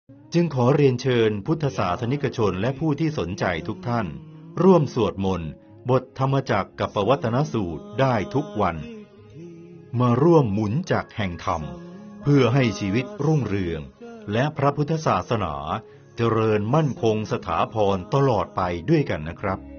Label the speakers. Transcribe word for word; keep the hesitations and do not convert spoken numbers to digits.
Speaker 1: จึงขอเรียนเชิญพุทธศาสนิกชนและผู้ที่สนใจทุกท่านร่วมสวดมนต์บทธรรมจักรกัปวัตตนสูตรได้ทุกวันมาร่วมหมุนจักรแห่งธรรมเพื่อให้ชีวิตรุ่งเรืองและพระพุทธศาสนาเจริญมั่นคงสถาพรตลอดไปด้วยกันนะครับ